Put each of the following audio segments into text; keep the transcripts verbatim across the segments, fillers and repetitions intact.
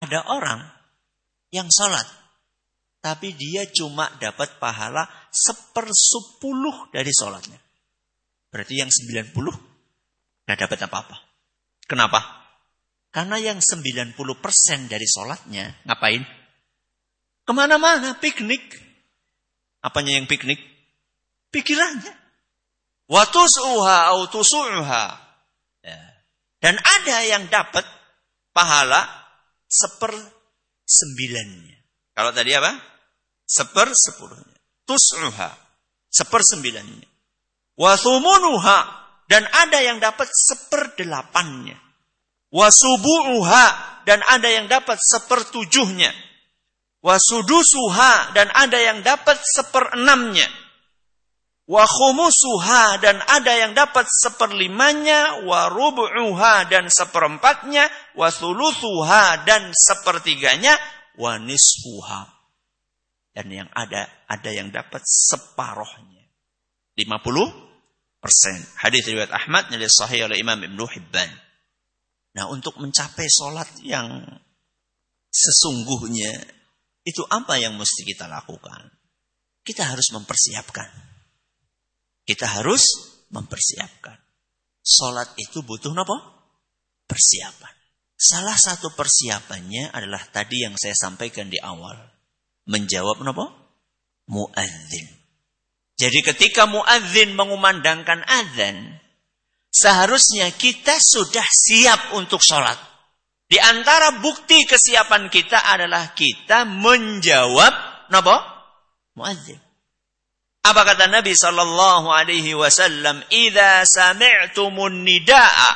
Ada orang yang sholat, tapi dia cuma dapat pahala sepersepuluh dari sholatnya. Berarti yang sembilan puluh gak dapat apa-apa. Kenapa? Karena yang sembilan puluh persen dari sholatnya ngapain? Kemana-mana, piknik. Apanya yang piknik? Pikirannya. Wa tus'uha au tusu'uha. Ya. Dan ada yang dapat pahala seper sembilannya. Kalau tadi apa? Seper sepuluhnya. Tus'uha. Seper sembilannya. Wa thumunuha. Dan ada yang dapat seper delapannya. Wa subu'uha. Dan ada yang dapat seper tujuhnya. Wa sudusuha. Dan ada yang dapat seper enamnya. Wa khumusuha, dan ada yang dapat seperlimanya, wa rubu'uha, dan seperempatnya, wa thuluthuha, dan sepertiganya, wa nisfuha. Dan yang ada, ada yang dapat separohnya. lima puluh persen. Hadis riwayat Ahmad yang sahih oleh Imam Ibnu Hibban. Nah, untuk mencapai sholat yang sesungguhnya, itu apa yang mesti kita lakukan? Kita harus mempersiapkan. Kita harus mempersiapkan. Sholat itu butuh apa? Persiapan. Salah satu persiapannya adalah tadi yang saya sampaikan di awal. Menjawab apa? Muadzin. Jadi ketika muadzin mengumandangkan azan, seharusnya kita sudah siap untuk sholat. Di antara bukti kesiapan kita adalah kita menjawab apa? Muadzin. Apa kata Nabi sallallahu alaihi wasallam? "Idza sami'tumun nidaa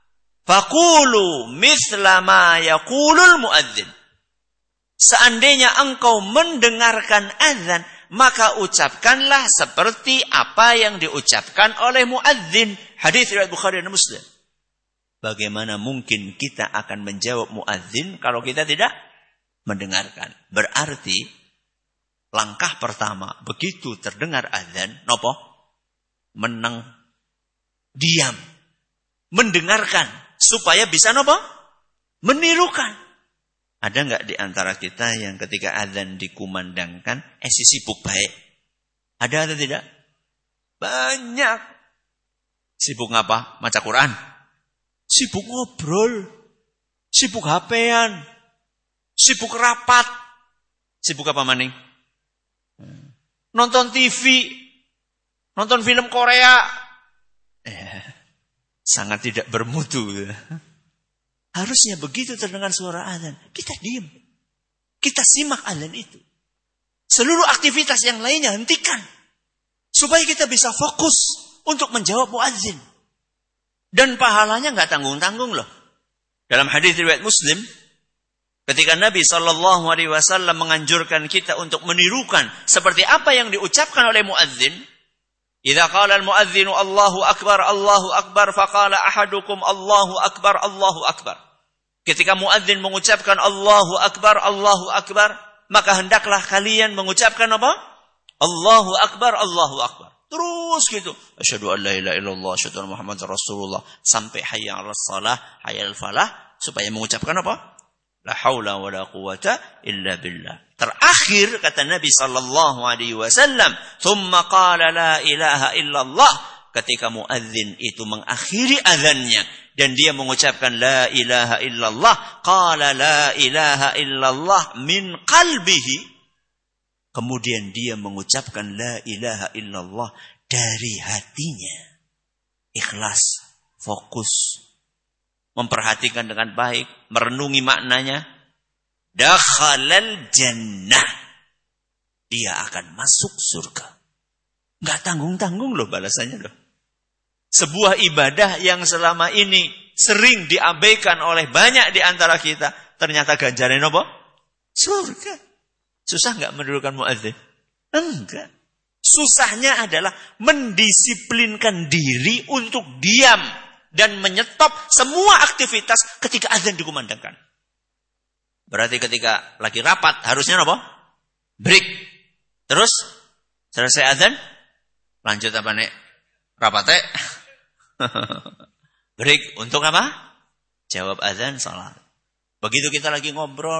faqulu mithla ma yaqulul muadzin." Seandainya engkau mendengarkan azan, maka ucapkanlah seperti apa yang diucapkan oleh muadzin. Hadis riwayat Bukhari dan Muslim. Bagaimana mungkin kita akan menjawab muadzin kalau kita tidak mendengarkan? Berarti langkah pertama, begitu terdengar azan, nopo? Meneng, diam, mendengarkan, supaya bisa nopo? Menirukan. Ada nggak di antara kita yang ketika azan dikumandangkan, eh si sibuk baik? Ada atau tidak? Banyak. Sibuk ngapa? Maca Quran. Sibuk ngobrol. Sibuk H P-an. Sibuk rapat. Sibuk apa maning? Nonton T V, nonton film Korea, eh, sangat tidak bermutu. Harusnya begitu terdengar suara azan, kita diam, kita simak azan itu. Seluruh aktivitas yang lainnya hentikan, supaya kita bisa fokus untuk menjawab muadzin. Dan pahalanya nggak tanggung-tanggung loh. Dalam hadis riwayat Muslim, ketika Nabi sallallahu alaihi wasallam menganjurkan kita untuk menirukan seperti apa yang diucapkan oleh muadzin, idza qala al-muadzinu Allahu akbar, Allahu akbar, faqala ahadukum Allahu akbar, Allahu akbar. Ketika muadzin mengucapkan Allahu akbar, Allahu akbar, maka hendaklah kalian mengucapkan apa? Allahu akbar, Allahu akbar. Terus gitu. Asyhadu an la ilaha illallah, asyhadu anna Muhammadar Rasulullah, sampai hayya 'alas shalah, hayya 'alal falah, supaya mengucapkan apa? La haula wa la quwata illa billah. Terakhir kata Nabi sallallahu alaihi wasallam, "Tsumma qala la ilaha illallah." Ketika muadzin itu mengakhiri azannya dan dia mengucapkan la ilaha illallah, qala la ilaha illallah min qalbihi. Kemudian dia mengucapkan la ilaha illallah dari hatinya. Ikhlas, fokus, memperhatikan dengan baik, merenungi maknanya. Dakhalal jannah. Dia akan masuk surga. Enggak tanggung-tanggung loh balasannya loh. Sebuah ibadah yang selama ini sering diabaikan oleh banyak di antara kita, ternyata ganjarannya apa? Surga. Susah enggak menirukan muadzin? Enggak. Susahnya adalah mendisiplinkan diri untuk diam dan menyetop semua aktivitas ketika azan dikumandangkan. Berarti ketika lagi rapat harusnya apa? Break. Terus selesai azan, lanjut apa nek? Rapat teh. Break untuk apa? Jawab azan salat. Begitu kita lagi ngobrol